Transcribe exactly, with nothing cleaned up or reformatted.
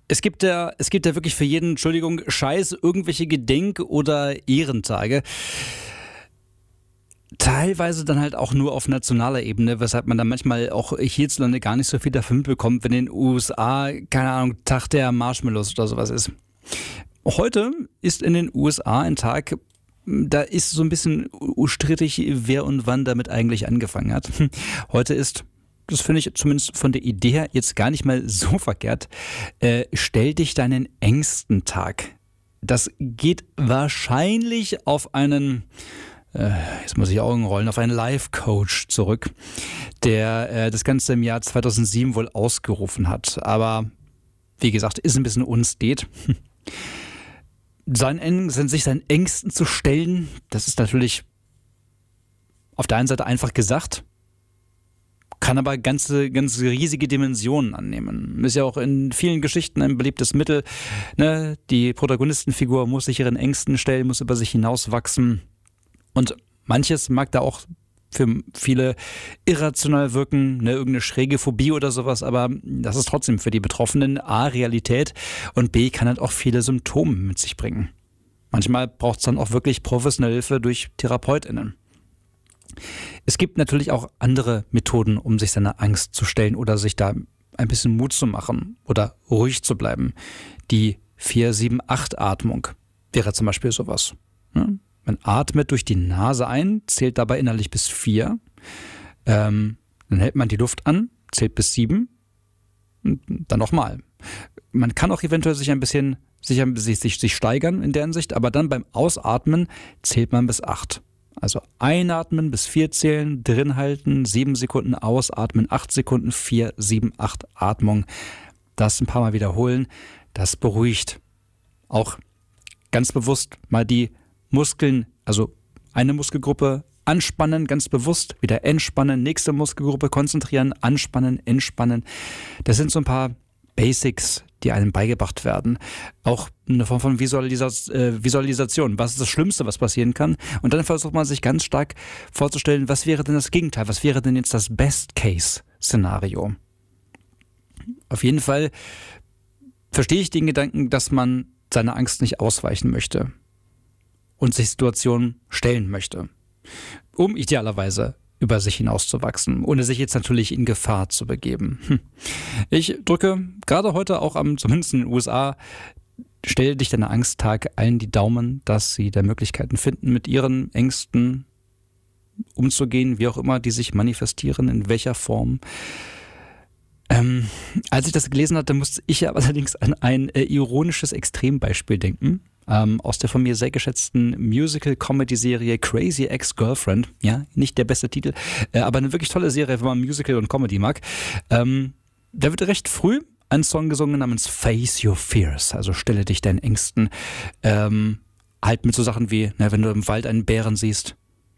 Es gibt ja, es gibt ja wirklich für jeden, Entschuldigung, Scheiß irgendwelche Gedenk- oder Ehrentage. Teilweise dann halt auch nur auf nationaler Ebene, weshalb man dann manchmal auch hierzulande gar nicht so viel davon mitbekommt, wenn in den U S A, keine Ahnung, Tag der Marshmallows oder sowas ist. Heute ist in den U S A ein Tag, da ist so ein bisschen strittig, wer und wann damit eigentlich angefangen hat. Heute ist, das finde ich zumindest von der Idee her jetzt gar nicht mal so verkehrt, äh, stell dich deinen Ängsten Tag. Das geht wahrscheinlich auf einen, äh, jetzt muss ich Augen rollen, auf einen Life-Coach zurück, der äh, das Ganze im Jahr zweitausendsieben wohl ausgerufen hat. Aber wie gesagt, ist ein bisschen unstet. Sein, sich seinen Ängsten zu stellen, das ist natürlich auf der einen Seite einfach gesagt, kann aber ganze, ganz riesige Dimensionen annehmen. Ist ja auch in vielen Geschichten ein beliebtes Mittel. Ne? Die Protagonistenfigur muss sich ihren Ängsten stellen, muss über sich hinauswachsen. Und manches mag da auch für viele irrational wirken, ne? Irgendeine schräge Phobie oder sowas, aber das ist trotzdem für die Betroffenen A, Realität und B, kann halt auch viele Symptome mit sich bringen. Manchmal braucht es dann auch wirklich professionelle Hilfe durch TherapeutInnen. Es gibt natürlich auch andere Methoden, um sich seiner Angst zu stellen oder sich da ein bisschen Mut zu machen oder ruhig zu bleiben. Die vier sieben acht Atmung wäre zum Beispiel sowas. Man atmet durch die Nase ein, zählt dabei innerlich bis vier. Ähm, dann hält man die Luft an, zählt bis sieben. Und dann nochmal. Man kann auch eventuell sich ein bisschen sich, sich, sich steigern in der Hinsicht, aber dann beim Ausatmen zählt man bis acht. Also einatmen, bis vier zählen, drin halten, sieben Sekunden ausatmen, acht Sekunden, vier, sieben, acht Atmung. Das ein paar Mal wiederholen, das beruhigt. Auch ganz bewusst mal die Muskeln, also eine Muskelgruppe anspannen, ganz bewusst, wieder entspannen, nächste Muskelgruppe konzentrieren, anspannen, entspannen. Das sind so ein paar Basics, die einem beigebracht werden. Auch eine Form von Visualis- äh, Visualisation. Was ist das Schlimmste, was passieren kann? Und dann versucht man sich ganz stark vorzustellen, was wäre denn das Gegenteil? Was wäre denn jetzt das Best-Case-Szenario? Auf jeden Fall verstehe ich den Gedanken, dass man seiner Angst nicht ausweichen möchte und sich Situationen stellen möchte, um idealerweise über sich hinauszuwachsen, ohne sich jetzt natürlich in Gefahr zu begeben. Hm. Ich drücke gerade heute auch am, zumindest in den U S A, stell dich deiner Angsttag allen die Daumen, dass sie da Möglichkeiten finden, mit ihren Ängsten umzugehen, wie auch immer die sich manifestieren, in welcher Form. Ähm, als ich das gelesen hatte, musste ich allerdings an ein äh, ironisches Extrembeispiel denken. Ähm, aus der von mir sehr geschätzten Musical-Comedy-Serie Crazy Ex-Girlfriend. Ja, nicht der beste Titel, äh, aber eine wirklich tolle Serie, wenn man Musical und Comedy mag. Ähm, da wird recht früh ein Song gesungen namens Face Your Fears, also stelle dich deinen Ängsten. Ähm, halt mit so Sachen wie, na, wenn du im Wald einen Bären siehst,